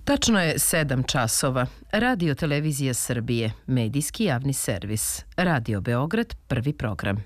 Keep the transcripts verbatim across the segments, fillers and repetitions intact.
Tačno je sedam časova. Radio Televizija Srbije, medijski javni servis. Radio Beograd, prvi program.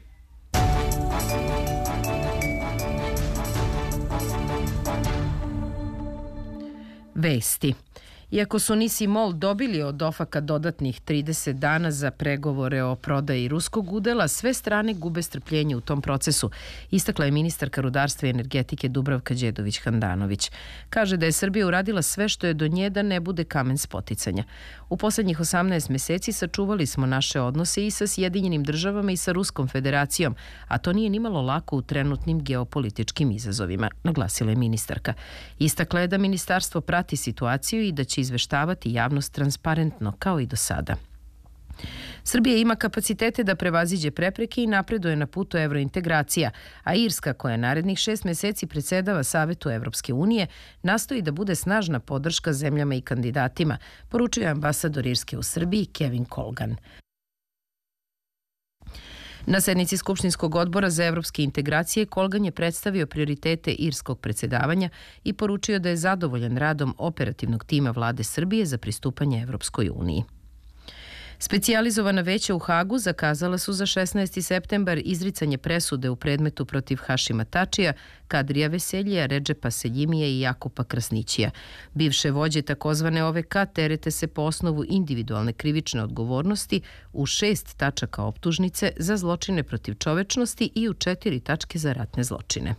Vesti. Iako su Nis i Mol dobili od Ofaka dodatnih trideset dana za pregovore o prodaji ruskog udela, sve strane gube strpljenje u tom procesu, istakla je ministarka rudarstva i energetike Dubravka Đedović-Handanović. Kaže da je Srbija uradila sve što je do nje da ne bude kamen spoticanja. U poslednjih osamnaest meseci sačuvali smo naše odnose i sa Sjedinjenim državama i sa Ruskom federacijom, a to nije nimalo lako u trenutnim geopolitičkim izazovima, naglasila je ministarka. Istakla je da ministarstvo prati situaciju i da će izveštavati javnost transparentno, kao i do sada. Srbija ima kapacitete da prevaziđe prepreke i napreduje na putu evrointegracija, a Irska, koja narednih šest meseci predsedava Savetu Evropske unije, nastoji da bude snažna podrška zemljama i kandidatima, poručuje ambasador Irske u Srbiji Kevin Colgan. Na sednici Skupštinskog odbora za evropske integracije Colgan je predstavio prioritete irskog predsedavanja i poručio da je zadovoljan radom operativnog tima vlade Srbije za pristupanje Evropskoj uniji. Specijalizovana veća u Hagu zakazala su za šesnaesti septembar izricanje presude u predmetu protiv Hašima Tačija, Kadrija Veseljija, Redžepa Seljimija i Jakupa Krasnićija. Bivše vođe takozvane O V K terete se po osnovu individualne krivične odgovornosti u šest tačaka optužnice za zločine protiv čovečnosti i u četiri tačke za ratne zločine.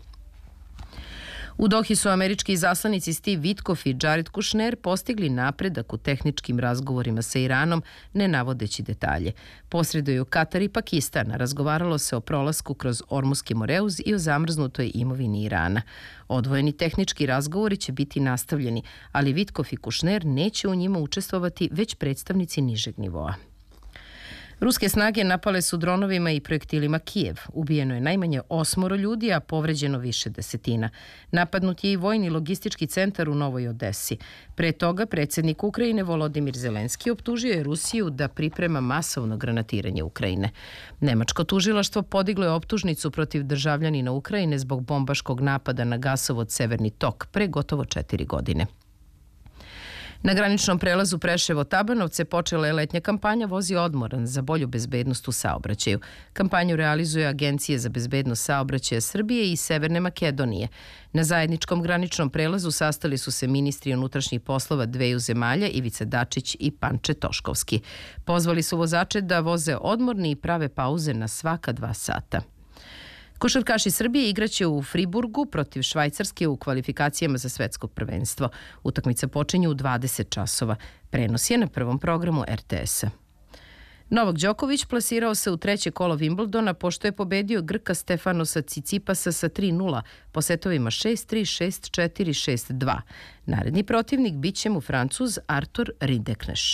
U Dohi su američki izaslanici Steve Witkoff i Jared Kushner postigli napredak u tehničkim razgovorima sa Iranom, ne navodeći detalje. Posreduju Katar i Pakistan, razgovaralo se o prolasku kroz Ormuski Moreuz i o zamrznutoj imovini Irana. Odvojeni tehnički razgovori će biti nastavljeni, ali Witkoff i Kushner neće u njima učestvovati, već predstavnici nižeg nivoa. Ruske snage napale su dronovima i projektilima Kijev. Ubijeno je najmanje osmoro ljudi, a povređeno više desetina. Napadnut je i vojni logistički centar u Novoj Odesi. Pre toga predsjednik Ukrajine Volodimir Zelenski optužio je Rusiju da priprema masovno granatiranje Ukrajine. Nemačko tužilaštvo podiglo je optužnicu protiv državljanina Ukrajine zbog bombaškog napada na gasovod Severni tok pre gotovo četiri godine. Na graničnom prelazu Preševo-Tabanovce počela je letnja kampanja Vozi odmoran za bolju bezbednost u saobraćaju. Kampanju realizuje Agencija za bezbednost saobraćaja Srbije i Severne Makedonije. Na zajedničkom graničnom prelazu sastali su se ministri unutrašnjih poslova dveju zemalja, Ivica Dačić i Panče Toškovski. Pozvali su vozače da voze odmorni i prave pauze na svaka dva sata. Košarkaši Srbije igraće u Friburgu protiv Švajcarske u kvalifikacijama za svetsko prvenstvo. Utakmica počinje u dvadeset časova. Prenos je na prvom programu R T S-a. Novak Đoković plasirao se u treće kolo Wimbledona pošto je pobedio Grka Stefanosa Cicipasa sa tri nula po setovima šest tri, šest četiri, šest dva. Naredni protivnik biće mu Francuz Artur Rindekneš.